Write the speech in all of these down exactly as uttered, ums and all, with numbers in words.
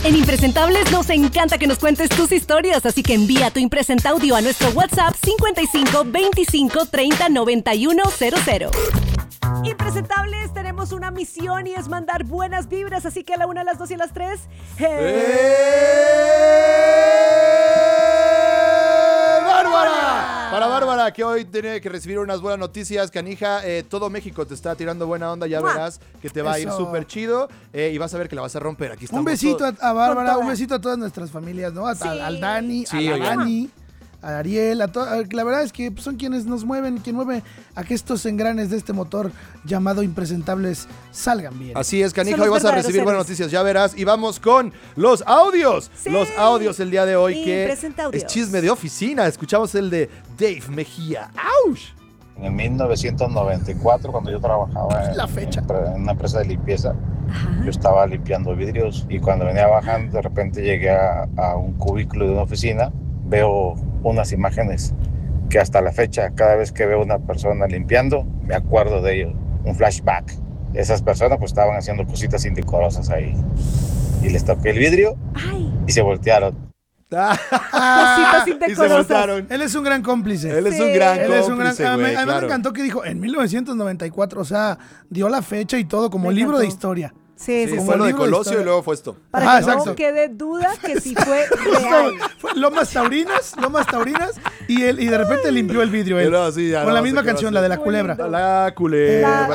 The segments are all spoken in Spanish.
En Impresentables nos encanta que nos cuentes tus historias, así que envía tu Impresenta Audio a nuestro WhatsApp cincuenta y cinco veinticinco treinta noventa y uno cero cero. Impresentables, tenemos una misión y es mandar buenas vibras, así que a la una, a las dos y a las tres. ¡Hey! ¡Bárbara! Para Bárbara, que hoy tiene que recibir unas buenas noticias, canija. Eh, todo México te está tirando buena onda, ya verás que te va a ir súper chido eh, y vas a ver que la vas a romper. Aquí estamos. Un besito todos. a, a Bárbara, un besito a todas nuestras familias, ¿no? A, sí. Al Dani, sí, a la Dani, a Ariel, a to- la verdad es que son quienes nos mueven, quien mueve a que estos engranes de este motor llamado Impresentables salgan bien. Así es, canija, hoy vas a recibir buenas noticias, ya verás. Y vamos con los audios. Sí. Los audios el día de hoy, que es chisme de oficina. Escuchamos el de Dave Mejía. ¡Auch! En mil novecientos noventa y cuatro, cuando yo trabajaba en, la fecha. en una empresa de limpieza, ajá, yo estaba limpiando vidrios y cuando venía bajando, de repente llegué a, a un cubículo de una oficina, veo unas imágenes que hasta la fecha, cada vez que veo una persona limpiando, me acuerdo de ellos, un flashback. Esas personas pues estaban haciendo cositas indecorosas ahí. Y les toqué el vidrio. Ay. Y se voltearon. Ah, y se voltaron. Él es un gran cómplice. Él es sí. un gran Él cómplice, es un gran, güey, Además claro. me encantó que dijo en mil novecientos noventa y cuatro, o sea, dio la fecha y todo como me libro encantó. De historia. Sí, sí, sí, fue lo de Colosio y luego fue esto. Para ah, que no quede duda que sí fue real. Fue Lomas Taurinas, Lomas Taurinas, y él y de repente limpió el vidrio él. No, sí, con no, la misma canción, la de la culebra. La culebra.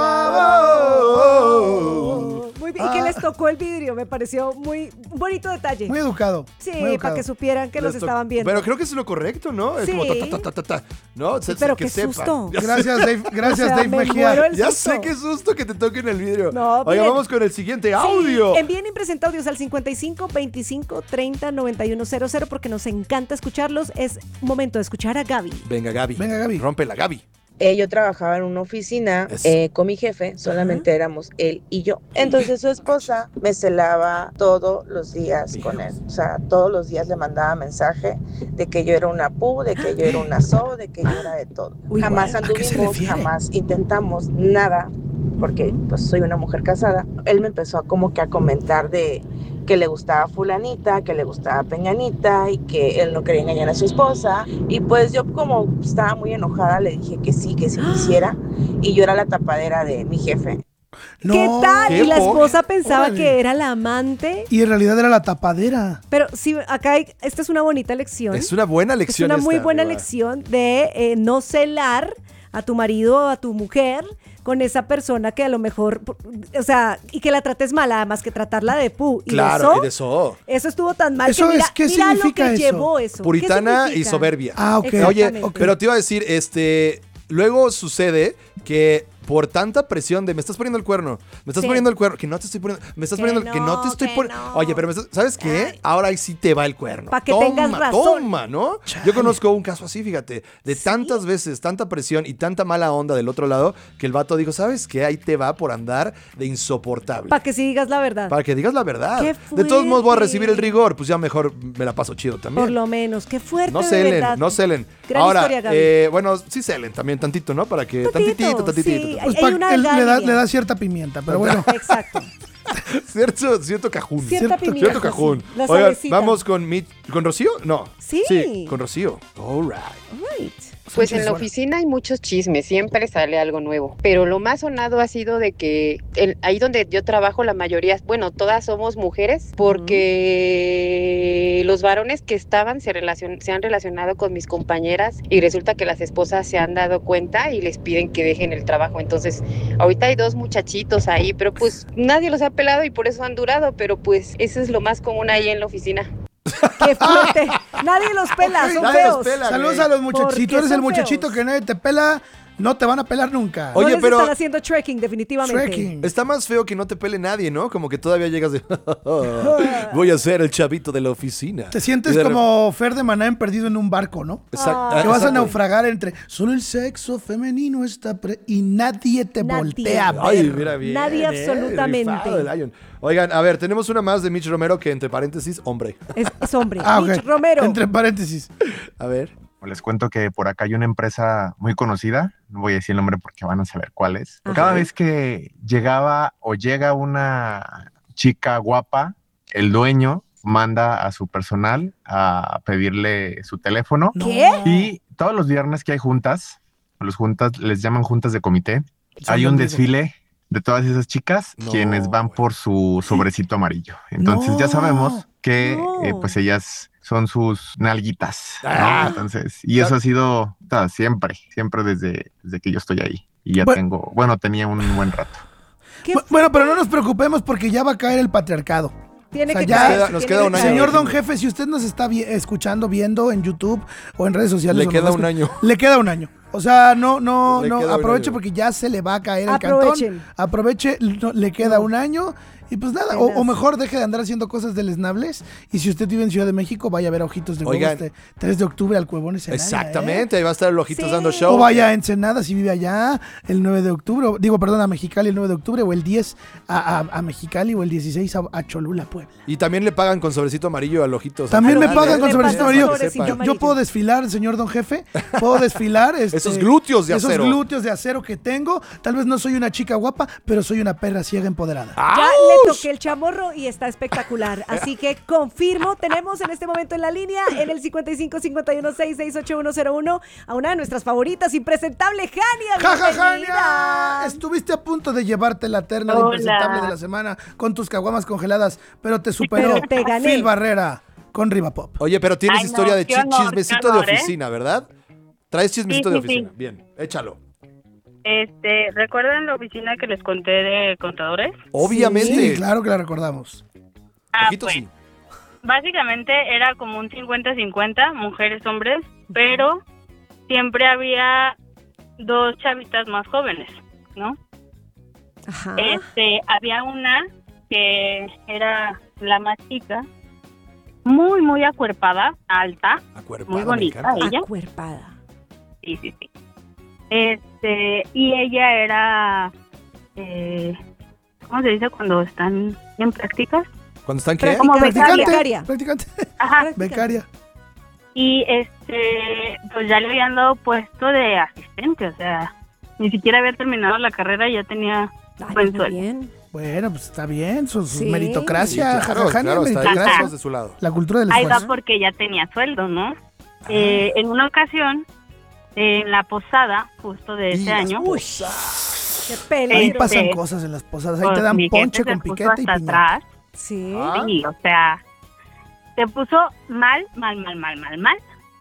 Muy bien. Y que les tocó el vidrio, me pareció muy un bonito detalle. Muy educado. Sí, muy educado. Para que supieran que les los estaban viendo. Pero creo que es lo correcto, ¿no? Es sí. como ta, ta, ta, ta, ta, ¿no? Sí, pero que qué sepan. Susto. Gracias, Dave, gracias, o sea, Dave Mejía. Ya sé qué susto que te toquen el vidrio. No, Oiga, vamos con el siguiente audio. Sí, envíen Impresenta Audios al cincuenta y cinco veinticinco treinta noventa y uno cero cero porque nos encanta escucharlos. Es momento de escuchar a Gaby. Venga, Gaby. Venga, Gaby. Rómpela, Gaby. Eh, yo trabajaba en una oficina eh, con mi jefe, solamente uh-huh. éramos él y yo. Entonces su esposa me celaba todos los días Dios. con él. O sea, todos los días le mandaba mensaje de que yo era una pu, de que yo era una so, de que yo era de todo. Uy, jamás bueno, anduvimos, jamás intentamos nada, porque pues soy una mujer casada. Él me empezó a, como que a comentar de que le gustaba fulanita, que le gustaba peñanita y que él no quería engañar a su esposa. Y pues yo como estaba muy enojada le dije que sí, que sí quisiera. Y yo era la tapadera de mi jefe. No, ¿qué tal? ¿Qué y la esposa pensaba Órale. que era la amante. Y en realidad era la tapadera. Pero sí, acá hay, esta es una bonita lección. Es una buena lección. Es una muy esta, buena ¿verdad? lección de eh, no celar a tu marido o a tu mujer con esa persona que a lo mejor, o sea, y que la trates mal, además que tratarla de pu. ¿Y claro, eso? y de eso. Eso estuvo tan mal ¿Eso que mira, es, ¿qué mira lo que eso? llevó eso. Puritana y soberbia. Ah, ok. Oye, okay. pero te iba a decir, este, luego sucede que por tanta presión de me estás poniendo el cuerno, me estás sí. poniendo el cuerno, que no te estoy poniendo, me estás que poniendo, no, que no te estoy poniendo. No. Oye, pero me estás, ¿sabes qué? Ay. Ahora ahí sí te va el cuerno. Para que toma, tengas razón. Toma, ¿no? Chale. Yo conozco un caso así, fíjate, de ¿Sí? tantas veces, tanta presión y tanta mala onda del otro lado, que el vato dijo, ¿sabes qué? Ahí te va por andar de insoportable. Para que sí digas la verdad. Para que digas la verdad. De todos modos voy a recibir el rigor, pues ya mejor me la paso chido también. Por lo menos, qué fuerte. No celen, verdad. no celen. Gran Ahora, historia, Gaby. eh, bueno, sí celen también tantito, ¿no? Para que, tantitito, tantitito. Sí. Pues hay, hay una él le da, le da cierta pimienta, pero bueno. Exacto. Cierto, cierto cajún. Cierta cierto, pimienta. Cierto cajún. La Oigan, vamos con mi, ¿con Rocío? No. Sí. Sí, con Rocío. All right. All right. Pues en la oficina hay muchos chismes, siempre sale algo nuevo, pero lo más sonado ha sido de que el, ahí donde yo trabajo la mayoría, bueno, todas somos mujeres, porque uh-huh. los varones que estaban se, relacion, se han relacionado con mis compañeras y resulta que las esposas se han dado cuenta y les piden que dejen el trabajo. Entonces ahorita hay dos muchachitos ahí, pero pues nadie los ha pelado y por eso han durado, pero pues eso es lo más común ahí en la oficina. ¡Qué fuerte! Nadie los pela, okay, son nadie feos. Los pela, Saludos güey. a los muchachos. Si tú eres el muchachito feos. que nadie te pela, no te van a pelar nunca. Oye, no les pero están haciendo trekking, definitivamente. Trekking. Está más feo que no te pele nadie, ¿no? Como que todavía llegas de voy a ser el chavito de la oficina. Te sientes como Fer de Maná en Perdido en un barco, ¿no? Exacto. Que vas a naufragar entre solo el sexo femenino está pre y nadie te nadie. voltea a ver. Ay, mira bien. Nadie eh, absolutamente. Oigan, a ver, tenemos una más de Mitch Romero que entre paréntesis, hombre. Es, es hombre. Ah, Mitch okay. Romero. Entre paréntesis. A ver. Les cuento que por acá hay una empresa muy conocida, no voy a decir el nombre porque van a saber cuál es. Ajá. Cada vez que llegaba o llega una chica guapa, el dueño manda a su personal a pedirle su teléfono. ¿Qué? Y todos los viernes que hay juntas, los juntas les llaman juntas de comité, hay un desfile de todas esas chicas no, quienes van por su sobrecito amarillo. Entonces no, ya sabemos que no. eh, pues ellas son sus nalguitas, ah. ¿no? Entonces, y eso ha sido ta, siempre, siempre desde, desde que yo estoy ahí. Y ya bueno, tengo, bueno, tenía un buen rato. Bueno, pero no nos preocupemos porque ya va a caer el patriarcado. Tiene o sea, que ya nos queda, nos queda un año. Señor Don Jefe, si usted nos está vi- escuchando, viendo en YouTube o en redes sociales. Le queda un año. Le queda un año. O sea, no, no, le no, aproveche porque ya se le va a caer el Aprovechen. cantón. Aproveche, no, le queda no. un año. Y pues nada, o, o mejor deje de andar haciendo cosas deleznables. Y si usted vive en Ciudad de México, vaya a ver a Ojitos de Huevo este tres de octubre al Cuevón Ensenada. Exactamente, ¿eh? ahí va a estar el Ojitos sí. dando show. O vaya a Ensenada si vive allá el nueve de octubre. O, digo, perdón, a Mexicali el nueve de octubre. O el diez a, a, a Mexicali o el dieciséis a, a Cholula, Puebla. Y también le pagan con sobrecito amarillo al Ojitos. También me pagan con sobrecito amarillo. Sobrecito Yo, amarillo. yo puedo desfilar, señor Don Jefe. Puedo desfilar. Este, esos glúteos de acero. Esos glúteos de acero que tengo. Tal vez no soy una chica guapa, pero soy una perra ciega empoderada. Ya le toqué el chamorro y está espectacular. Así que confirmo, tenemos en este momento en la línea, en el cincuenta y cinco, cincuenta y uno, sesenta y seis, ochenta y uno cero uno, a una de nuestras favoritas, impresentable, Jania. ¡Ja, ja, Jania! Estuviste a punto de llevarte la terna de impresentable de la semana con tus caguamas congeladas, pero te superó pero te gané. Phil Barrera con Riva Pop. Oye, pero tienes Ay, historia no, de chi- honor, chismecito honor, de oficina, ¿eh? ¿Verdad? Traes chismecito sí, de sí, oficina. sí. Bien, échalo. Este, ¿recuerdan la oficina que les conté de contadores? Obviamente. Sí, claro que la recordamos. Ah, Poquito pues, sí. básicamente era como un cincuenta cincuenta, mujeres, hombres, pero siempre había dos chavitas más jóvenes, ¿no? Ajá. Este, había una que era la más chica, muy, muy acuerpada, alta, Acuerpada, muy me bonita encanta. ella. Acuerpada. Sí, sí, sí. Este, y ella era, eh, ¿cómo se dice cuando están en prácticas? ¿Cuándo están qué? Como Practicante. becaria. Practicante. Ajá. Becaria. Y este, pues ya le habían dado puesto de asistente, o sea, ni siquiera había terminado la carrera y ya tenía Ay, buen muy sueldo. bien. Bueno, pues está bien, su, su Sí. meritocracia, Sí, claro, jajajania, claro, está ahí, meritocracia. estamos de su lado. La cultura del Ahí va esfuerzo. porque ya tenía sueldo, ¿no? Eh, en una ocasión, en la posada, justo de ese Y las año, Uy, qué peligro. Ahí este, pasan cosas en las posadas, ahí pues, te dan mi jefe ponche se con puso piquete y hasta piñata. atrás. Sí. Ah. Sí, o sea, se puso mal, mal, mal, mal, mal, mal.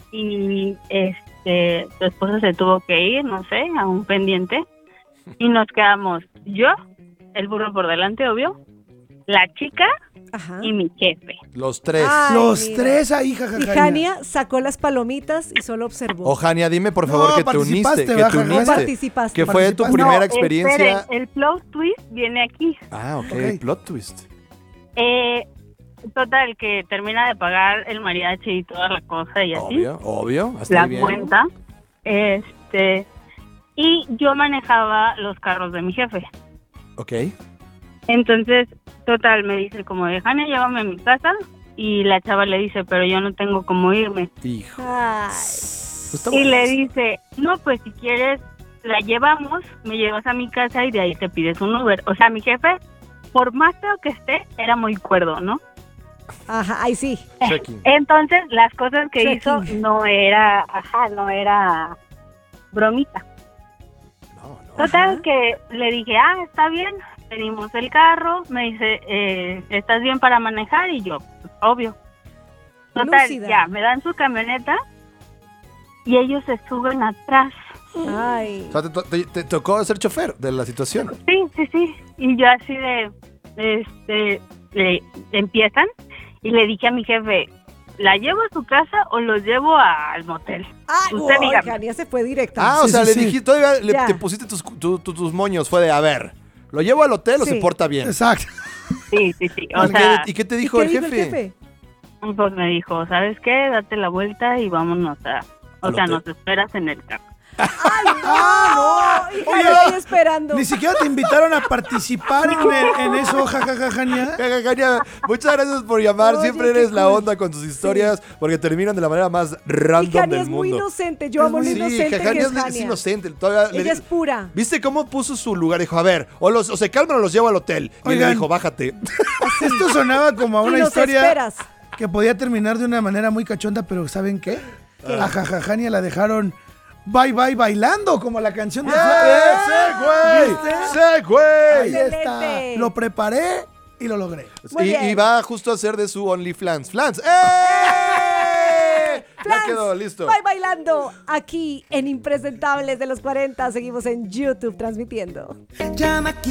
Y este, su esposo se tuvo que ir, no sé, a un pendiente. Y nos quedamos yo, el burro por delante, obvio, la chica Ajá. y mi jefe. Los tres. Ay, Los mira. tres ahí, Y jajajania. Jania sacó las palomitas y solo observó. O Jania, dime por favor No, que te participaste, uniste, que baja, te baja. uniste. Participaste. Que fue tu Participaste. primera No, experiencia. esperen, el plot twist viene aquí. Ah, ok, Ok. plot twist. Eh, total, que termina de pagar el mariachi y toda la cosa y así. Obvio, obvio. Hasta La ahí bien. cuenta. Este, y yo manejaba los carros de mi jefe. Ok. Entonces, total, me dice como de, Jania, llévame a mi casa. Y la chava le dice, pero yo no tengo cómo irme. Hijo. Ay. Pues está Y bueno. le dice, no, pues si quieres, la llevamos, me llevas a mi casa y de ahí te pides un Uber. O sea, mi jefe, por más feo que esté, era muy cuerdo, ¿no? Ajá, ahí sí. Checking. Entonces, las cosas que hizo Checking. no era, ajá, no era bromita. No, no. Total, Ajá. que le dije, ah, está bien, pedimos el carro, me dice, eh, ¿estás bien para manejar? Y yo, pues, obvio. Total, Lúcida. ya, me dan su camioneta y ellos se suben atrás. Ay. O sea, te, to- te- te tocó ser chofer de la situación. Sí, sí, sí. Y yo así de, este, le empiezan y le dije a mi jefe, ¿la llevo a su casa o los llevo a- al motel? Ay, Usted uy, dígame. Jania se fue directa. Ah, o Sí, sea, sí, le sí. dijiste, todavía le- Ya. te pusiste tus, tu- tu- tus moños. Fue de, a ver, ¿lo llevo al hotel o Sí. se porta bien? Exacto. Sí, sí, sí. O ¿Y, sea, qué, y qué te ¿Y dijo, qué el, dijo jefe? el jefe? pues me dijo, ¿sabes qué? Date la vuelta y vámonos a... O Al sea, hotel. nos esperas en el carro. ¡Ay, no! Y Jania ahí esperando. Ni siquiera te invitaron a participar en, el- en eso, jajaja, Jania. Jania, muchas gracias por llamar. Oye, Siempre qué eres la cool. onda con tus historias porque terminan de la manera más Y random Jania del es muy mundo. inocente. Yo amo lo Sí, inocente Jania que es es, es Jania. inocente. Todavía le Ella di- es pura. ¿Viste cómo puso su lugar? Dijo, a ver, o, los, o se calman o los llevo al hotel. Y Oigan. le dijo, bájate. Esto sonaba como a Y una nos historia esperas. que podía terminar de una manera muy cachonda, pero ¿saben qué? A Jajajania la dejaron bye bye bailando, como la canción de ¡Eh, ¿Viste? ¡Sí, güey! Ahí Excelente. está. Lo preparé y lo logré. Muy Y, bien. y va justo a hacer de su OnlyFans. ¡Flans! ¡Eh! Ya Flans, quedó, listo. Bye bailando aquí en Impresentables de los cuarenta. Seguimos en YouTube transmitiendo.